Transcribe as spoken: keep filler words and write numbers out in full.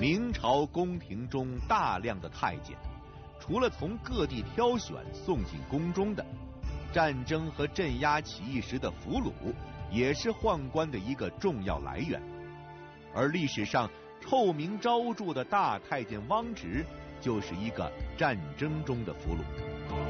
明朝宫廷中大量的太监，除了从各地挑选送进宫中的，战争和镇压起义时的俘虏也是宦官的一个重要来源。而历史上臭名昭著的大太监汪直，就是一个战争中的俘虏。